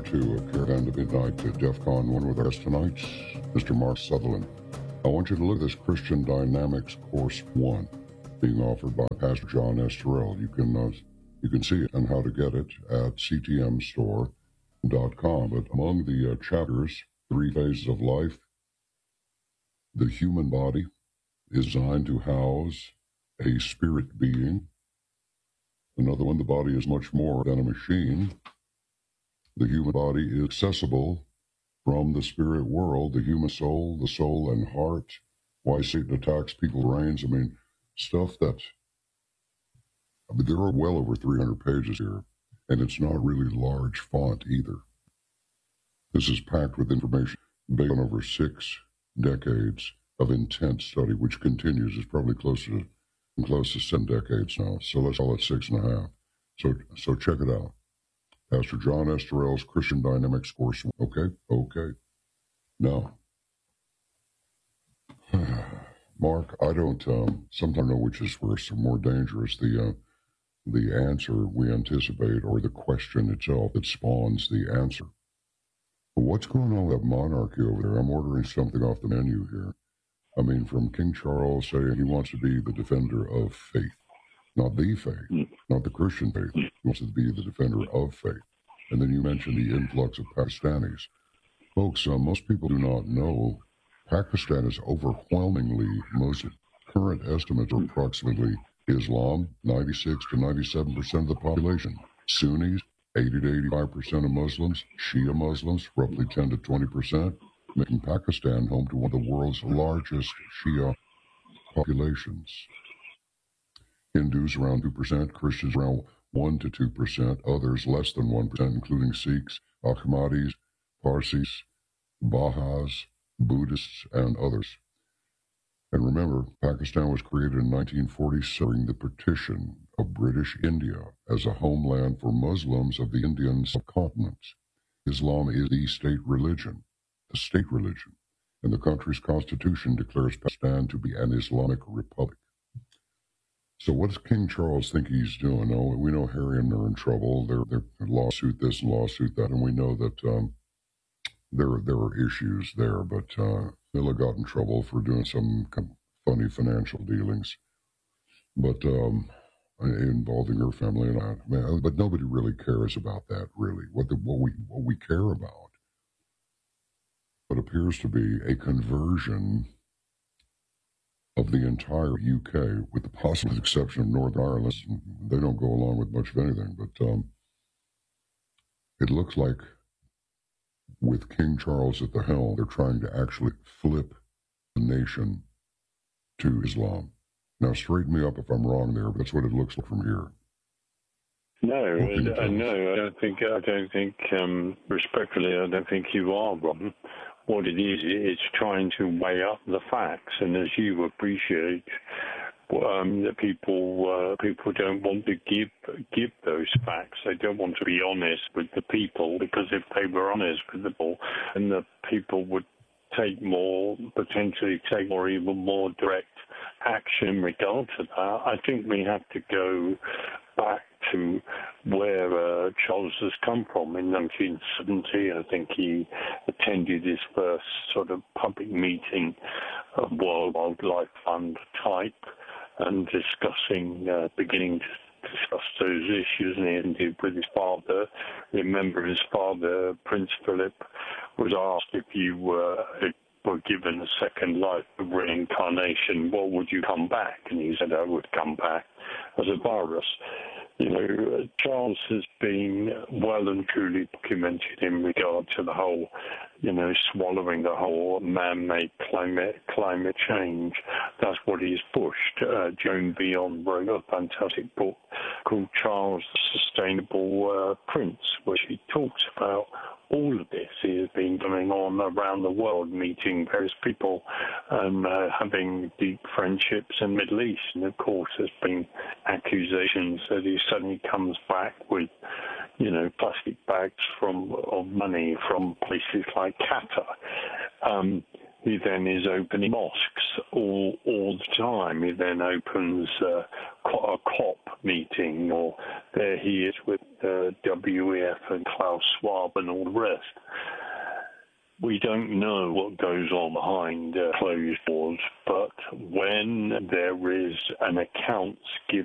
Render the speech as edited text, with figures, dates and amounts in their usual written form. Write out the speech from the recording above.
to Caravan to Midnight to DEF CON 1 with our guest tonight, Mr. Mark Sutherland. I want you to look at this Christian Dynamics Course 1 being offered by Pastor John S. Terrell. You can see it and how to get it at ctmstore.com. But among the chapters, 3 phases of life, the human body is designed to house a spirit being. Another one, the body is much more than a machine. The human body is accessible from the spirit world, the human soul, the soul and heart, why Satan attacks people's brains. I mean, stuff that, there are well over 300 pages here, and it's not really large font either. This is packed with information based on over 6 decades of intense study, which continues. It's probably close to 7 decades now, so let's call it 6.5. So check it out. Pastor John S. Terrell's Christian Dynamics Course. Okay. Now, Mark, I don't sometimes know which is worse or more dangerous, the answer we anticipate or the question itself that spawns the answer. What's going on with that monarchy over there? I'm ordering something off the menu here. I mean, from King Charles saying he wants to be the defender of faith. Not the faith, not the Christian faith. He wants to be the defender of faith. And then you mentioned the influx of Pakistanis. Folks, most people do not know Pakistan is overwhelmingly Muslim. Current estimates are approximately Islam, 96 to 97% of the population. Sunnis, 80 to 85% of Muslims. Shia Muslims, roughly 10 to 20%, making Pakistan home to one of the world's largest Shia populations. Hindus around 2%, Christians around 1 to 2%, others less than 1%, including Sikhs, Ahmadis, Parsis, Baha'is, Buddhists, and others. And remember, Pakistan was created in 1947 during the partition of British India as a homeland for Muslims of the Indian subcontinent. Islam is the state religion, and the country's constitution declares Pakistan to be an Islamic republic. So what does King Charles think he's doing? Oh, we know Harry and are in trouble. They're lawsuit this and lawsuit that, and we know that there are issues there. But Miller got in trouble for doing some funny financial dealings, but involving her family and that. But nobody really cares about that. Really, what we care about, what appears to be a conversion of the entire UK, with the possible exception of Northern Ireland. They don't go along with much of anything, but it looks like with King Charles at the helm, they're trying to actually flip the nation to Islam. Now, straighten me up if I'm wrong there, but that's what it looks like from here. No, I don't think, respectfully, I don't think you are wrong. What it is, it's trying to weigh up the facts, and as you appreciate, that people don't want to give those facts. They don't want to be honest with the people, because if they were honest with the people, then the people would potentially take even more direct action in regard to that. I think we have to go back to where Charles has come from in 1970. I think he attended his first sort of public meeting of World Wildlife Fund type, and beginning to discuss those issues, and he ended with his father. Remember, his father, Prince Philip, was asked if you were given a second life of reincarnation, what would you come back? And he said, I would come back as a virus. You know, Charles has been well and truly documented in regard to the whole, swallowing the whole man-made climate change. That's what he's pushed. Joan Beyond wrote a fantastic book called Charles the Sustainable Prince, where she talks about all of this. He has been going on around the world, meeting various people and having deep friendships in the Middle East. And of course, there's been accusations that he suddenly comes back with, plastic bags of money from places like Qatar. He then is opening mosques all the time. He then opens a COP meeting, or there he is with WEF and Klaus Schwab and all the rest. We don't know what goes on behind closed doors, but when there is an account given